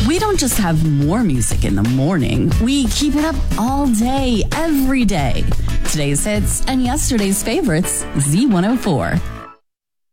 We don't just have more music in the morning, we keep it up all day, every day. Today's hits and yesterday's favorites, Z104.